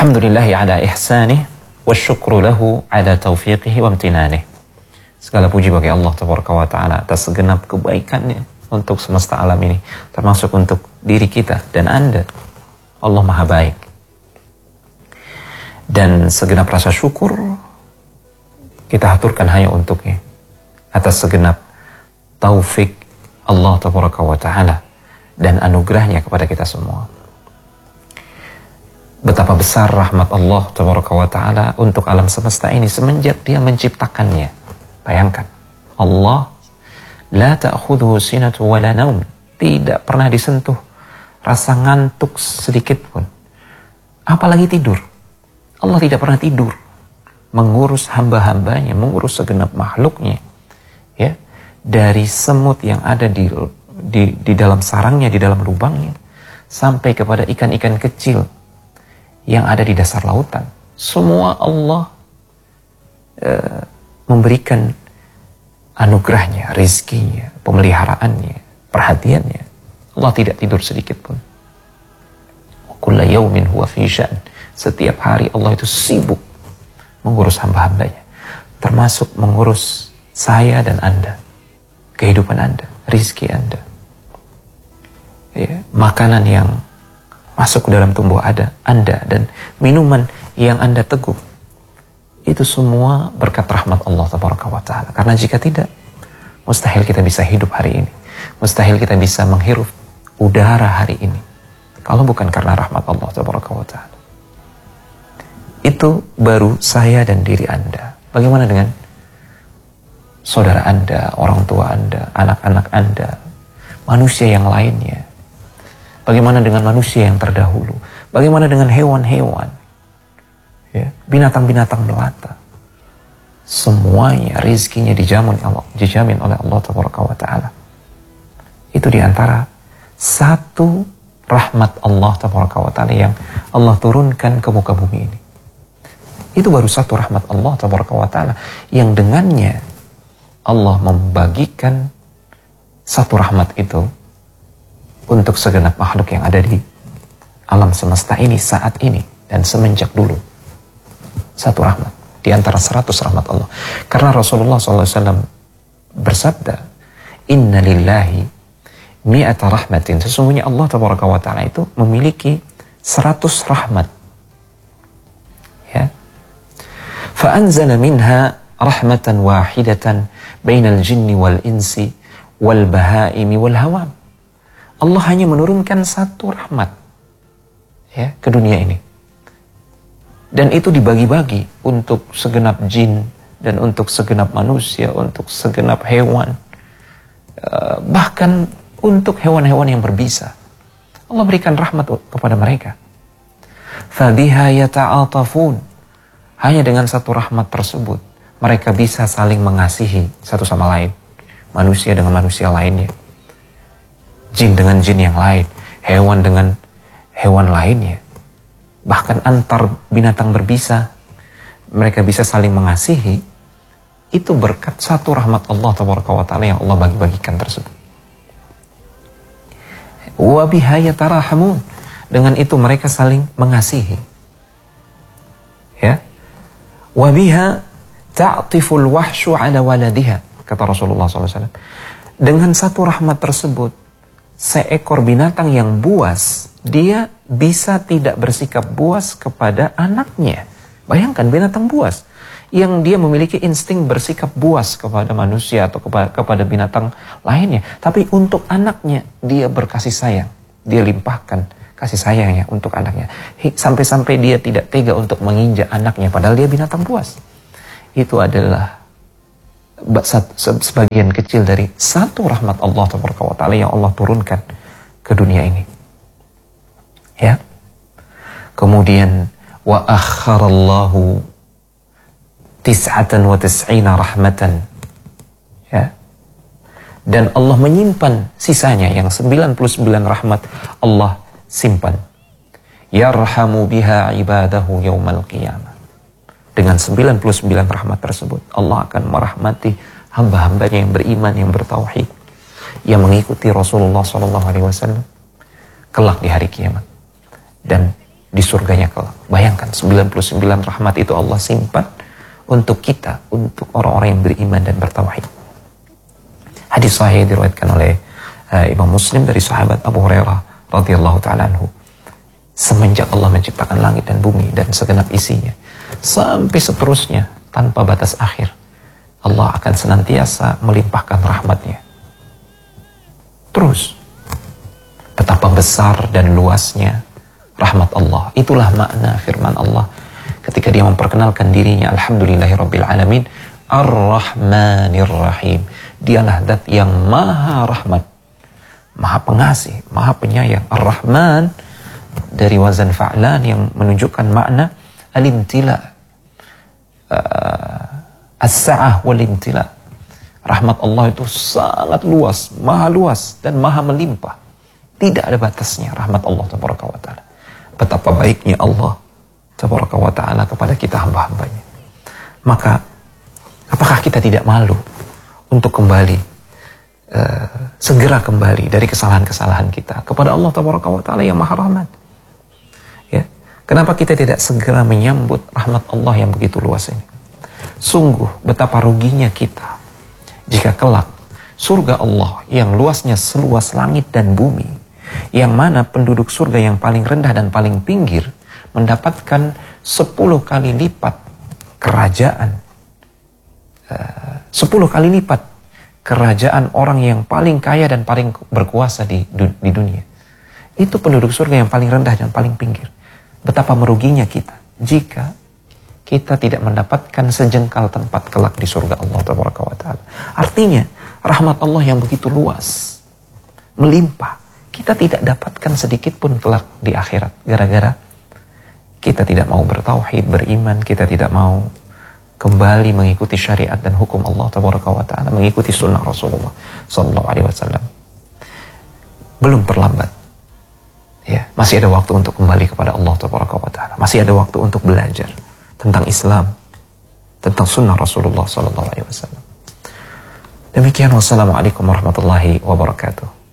Alhamdulillahi ala ihsanih wa syukru lahu ala taufiqihi wa amtinanih. Segala puji bagi Allah Tabaraka wa Ta'ala atas segenap kebaikannya untuk semesta alam ini, termasuk untuk diri kita dan Anda. Allah Maha Baik. Dan segenap rasa syukur kita haturkan hanya untuknya atas segenap taufik Allah Tabaraka wa Ta'ala dan anugerahnya kepada kita semua. Betapa besar rahmat Allah Tabaraka wa Ta'ala untuk alam semesta ini semenjak Dia menciptakannya. Bayangkan, Allah la ta'khudhuhu sinatu wa la naum, tidak pernah disentuh rasa ngantuk sedikit pun, apalagi tidur. Allah tidak pernah tidur, mengurus hamba-hambanya, mengurus segenap makhluknya, ya, dari semut yang ada di dalam sarangnya, di dalam lubangnya, sampai kepada ikan-ikan kecil yang ada di dasar lautan. Semua Allah memberikan anugerahnya, rizkinya, pemeliharaannya, perhatiannya. Allah tidak tidur sedikit pun. Kulla yaumin huwa fi sya'n. Setiap hari Allah itu sibuk mengurus hamba-hambanya, termasuk mengurus saya dan Anda, kehidupan Anda, rizki Anda, ya, makanan yang masuk ke dalam tubuh Anda dan minuman yang Anda teguk. Itu semua berkat rahmat Allah Tabaraka wa Ta'ala. Karena jika tidak, mustahil kita bisa hidup hari ini. Mustahil kita bisa menghirup udara hari ini kalau bukan karena rahmat Allah Tabaraka wa Ta'ala. Itu baru saya dan diri Anda. Bagaimana dengan saudara Anda, orang tua Anda, anak-anak Anda, manusia yang lainnya? Bagaimana dengan manusia yang terdahulu? Bagaimana dengan hewan-hewan? Ya, binatang-binatang melata. Semuanya rizkinya dijamin oleh Allah Tabaraka wa Ta'ala. Itu diantara satu rahmat Allah Tabaraka wa Ta'ala yang Allah turunkan ke muka bumi ini. Itu baru satu rahmat Allah Tabaraka wa Ta'ala yang dengannya Allah membagikan satu rahmat itu untuk segenap makhluk yang ada di alam semesta ini saat ini dan semenjak dulu. Satu rahmat di antara 100 rahmat Allah. Karena Rasulullah SAW bersabda, Inna lillahi mi'ata rahmatin. Sesungguhnya Allah Tabaraka wa Ta'ala itu memiliki 100 rahmat. Ya. Fa'anzala minha rahmatan wahidatan bainal jinni wal insi wal bahaimi wal hawam. Allah hanya menurunkan satu rahmat, ya, ke dunia ini. Dan itu dibagi-bagi untuk segenap jin dan untuk segenap manusia, untuk segenap hewan, bahkan untuk hewan-hewan yang berbisa. Allah berikan rahmat kepada mereka. Fabiha yata'atafun. Hanya dengan satu rahmat tersebut mereka bisa saling mengasihi satu sama lain. Manusia dengan manusia lainnya, jin dengan jin yang lain, hewan dengan hewan lainnya. Bahkan antar binatang berbisa, mereka bisa saling mengasihi. Itu berkat satu rahmat Allah Tabaraka wa Ta'ala yang Allah bagi-bagikan tersebut. Wa biha yatarahamun. Dengan itu mereka saling mengasihi. Ya. Wa biha ta'tiful wahsyu ala waladiha. Kata Rasulullah SAW. Dengan satu rahmat tersebut, seekor binatang yang buas, dia bisa tidak bersikap buas kepada anaknya. Bayangkan binatang buas yang dia memiliki insting bersikap buas kepada manusia atau kepada binatang lainnya. Tapi untuk anaknya dia berkasih sayang. Dia limpahkan kasih sayangnya untuk anaknya. Sampai-sampai dia tidak tega untuk menginjak anaknya padahal dia binatang buas. Itu adalah sebagian kecil dari satu rahmat Allah Ta'ala yang Allah turunkan ke dunia ini. Ya. Kemudian wa akharallahu 99 rahmatan. Ya. Dan Allah menyimpan sisanya yang 99 rahmat Allah simpan. Yarhamu biha ibadahu yaumal qiyamah. Dengan 99 rahmat tersebut Allah akan merahmati hamba-hambanya yang beriman, yang bertauhid, yang mengikuti Rasulullah SAW kelak di hari kiamat dan di surganya kelak. Bayangkan 99 rahmat itu Allah simpan untuk kita, untuk orang-orang yang beriman dan bertauhid. Hadis sahih diriwayatkan oleh Imam Muslim dari sahabat Abu Hurairah radhiyallahu taala anhu. Semenjak Allah menciptakan langit dan bumi dan segenap isinya, sampai seterusnya tanpa batas akhir, Allah akan senantiasa melimpahkan rahmatnya. Terus, betapa besar dan luasnya rahmat Allah. Itulah makna firman Allah ketika dia memperkenalkan dirinya, Alhamdulillahirabbil alamin, Ar-Rahmanir Rahim. Dialah zat yang maha rahmat, maha pengasih, maha penyayang. Ar-Rahman dari wazan fa'lan yang menunjukkan makna al-imtila, as-sa'ah wal-imtila. Rahmat Allah itu sangat luas dan maha melimpah. Tidak ada batasnya rahmat Allah tabaraka wa ta'ala. Betapa baiknya Allah tabaraka wa ta'ala kepada kita hamba-hambanya. Maka apakah kita tidak malu untuk kembali, segera kembali dari kesalahan-kesalahan kita kepada Allah tabaraka wa ta'ala yang maha rahmat? Ya. Kenapa kita tidak segera menyambut rahmat Allah yang begitu luas ini? Sungguh betapa ruginya kita jika kelak surga Allah yang luasnya seluas langit dan bumi, yang mana penduduk surga yang paling rendah dan paling pinggir mendapatkan 10 kali lipat kerajaan, 10 kali lipat kerajaan orang yang paling kaya dan paling berkuasa di dunia. Itu penduduk surga yang paling rendah dan paling pinggir. Betapa meruginya kita jika kita tidak mendapatkan sejengkal tempat kelak di surga Allah tabaraka wa ta'ala. Artinya rahmat Allah yang begitu luas, melimpah, kita tidak dapatkan sedikit pun kelak di akhirat gara-gara kita tidak mau bertauhid, beriman, kita tidak mau kembali mengikuti syariat dan hukum Allah tabaraka wa ta'ala, mengikuti sunnah Rasulullah sallallahu alaihi wasallam. Belum terlambat. Ya, masih ada waktu untuk kembali kepada Allah tabaraka wa ta'ala. Masih ada waktu untuk belajar tentang Islam, tentang sunnah Rasulullah sallallahu alaihi wasallam. Demikian, wassalamualaikum warahmatullahi wabarakatuh.